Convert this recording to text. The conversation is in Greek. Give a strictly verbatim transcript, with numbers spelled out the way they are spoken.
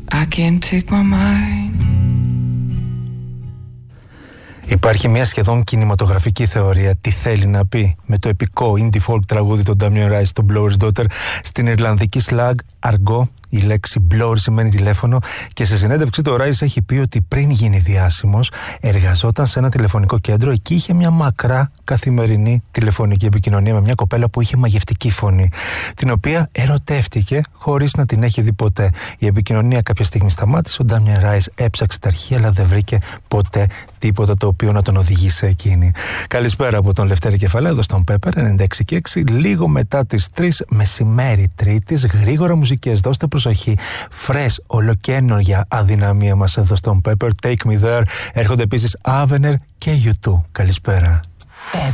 I can't take my mind. Υπάρχει μια σχεδόν κινηματογραφική θεωρία τι θέλει να πει με το επικό indie folk τραγούδι των Damien Rice, το Blower's Daughter. Στην ιρλανδική slang αργό η λέξη blower σημαίνει τηλέφωνο και σε συνέντευξη το Rice έχει πει ότι πριν γίνει διάσημος εργαζόταν σε ένα τηλεφωνικό κέντρο. Εκεί είχε μια μακρά καθημερινή τηλεφωνική επικοινωνία με μια κοπέλα που είχε μαγευτική φωνή, την οποία ερωτεύτηκε χωρίς να την έχει δει ποτέ. Η επικοινωνία κάποια στιγμή σταμάτησε, ο Damien Rice έψαξε τα αρχεία αλλά δεν βρήκε ποτέ τίποτα το οποίο να τον οδηγήσει σε εκείνη. Καλησπέρα από τον Λευτέρη Κεφαλά, εδώ στον Pepper ενενήντα έξι και έξι, λίγο μετά τις τρεις μεσημέρι Τρίτης. Γρήγορα μουσικές, δώστε προσοχή. Φρες, ολοκαίνουργια αδυναμία μας εδώ στον Pepper. Take Me There. Έρχονται επίσης Avener και γιου τού. Καλησπέρα.